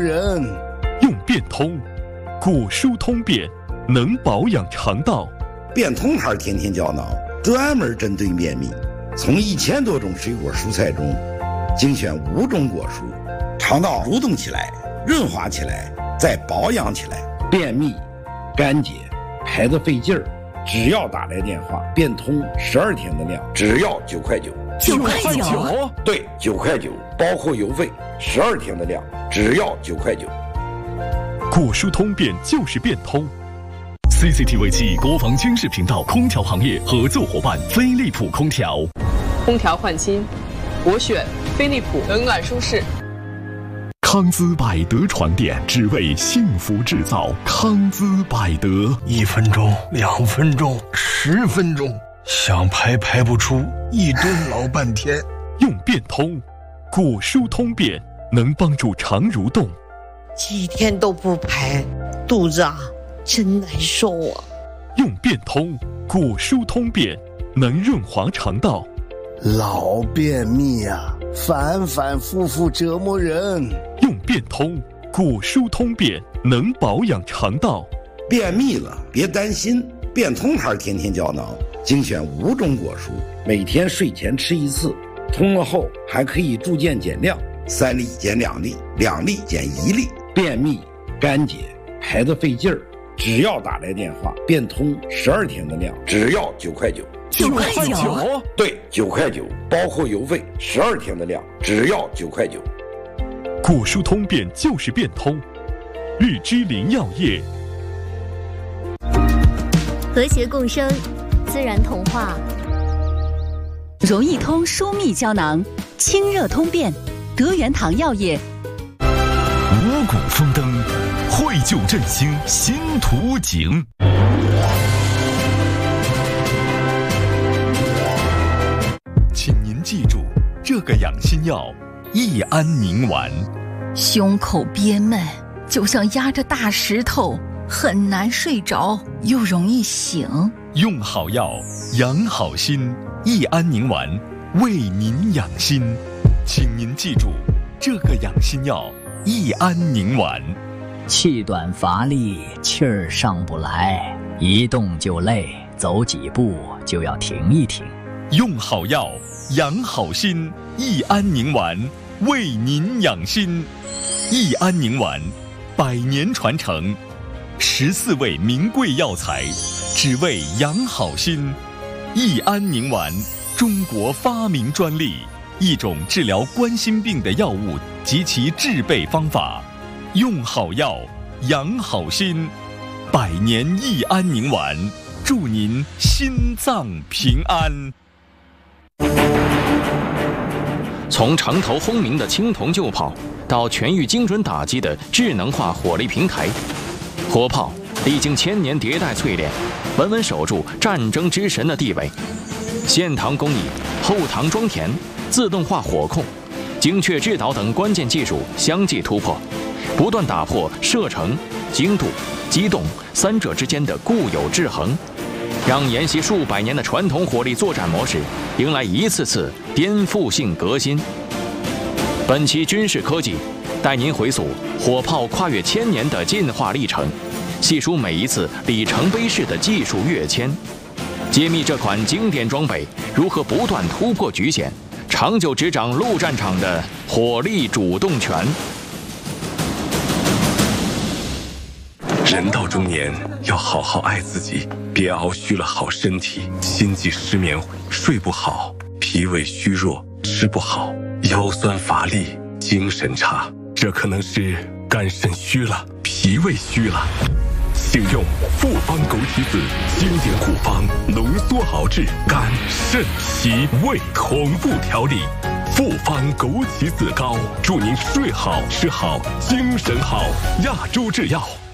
人。 用变通，果蔬通便，能保养肠道。 变通牌天天胶囊专门针对便秘，从1000多种水果蔬菜中精选5种果蔬，肠道蠕动起来，润滑起来，再保养起来。便秘、干结、排得费劲儿，只要打来电话，变通12天的量，只要9块9。 9块9？ 对，9块9，包括邮费，12天的量，只要9块9。 果蔬通便就是变通。 CCTV 7国防军事频道空调行业合作伙伴飞利浦空调。 空调换新，我选飞利浦，冷暖舒适。 康姿百德床垫，只为幸福制造。康姿百德 ，1分钟、2分钟、10分钟，想排不出，一蹲老半天。 用变通，果蔬通便，能帮助肠蠕动。 几天都不排，肚子真难受啊。 用变通，果蔬通便，能润滑肠道。 老便秘反反复复折磨人。 用变通，果蔬通便，能保养肠道。 便秘了别担心，变通牌天天胶囊精选5种果蔬，每天睡前吃1次，通了后还可以逐渐减量，3粒减2粒，2粒减1粒。便秘、干结、排得费劲儿，只要打来电话，变通12天的量，只要9块9。 9块9？ 对，9块9，包括邮费，12天的量，只要9块9。 果蔬通便就是变通。日之林药业， 和谐共生，自然同化。 容易通舒密胶囊，清热通便，德元堂药业。 五谷丰登，绘就振兴新图景。 请您记住这个养心药：益安宁丸。 胸口憋闷，就像压着大石头，很难睡着，又容易醒。 用好药，养好心。益安宁丸为您养心，请您记住这个养心药：益安宁丸。 气短乏力，气儿上不来，一动就累，走几步就要停一停。 用好药，养好心。益安宁丸为您养心。益安宁丸100年传承，14味名贵药材，只为养好心。益安宁丸，中国发明专利，一种治疗冠心病的药物及其制备方法。用好药，养好心。100年益安宁丸，祝您心脏平安。 从城头轰鸣的青铜旧炮，到全域精准打击的智能化火力平台，火炮历经1000年迭代淬炼，稳稳守住战争之神的地位。现膛工艺、后膛装填、自动化火控、精确制导等关键技术相继突破，不断打破射程、精度、机动3者之间的固有制衡，让沿袭数百年的传统火力作战模式迎来一次次颠覆性革新。本期军事科技带您回溯火炮跨越1000年的进化历程，细数每一次里程碑式的技术跃迁，揭秘这款经典装备如何不断突破局限，长久执掌陆战场的火力主动权。 人到中年，要好好爱自己，别熬虚了好身体，心悸失眠，睡不好，脾胃虚弱，吃不好，腰酸乏力，精神差，这可能是肝肾虚了，脾胃虚了。请用复方枸杞子经典护方，浓缩熬制肝肾脾胃同步调理。复方枸杞子膏，祝您睡好吃好精神好。亚洲制药。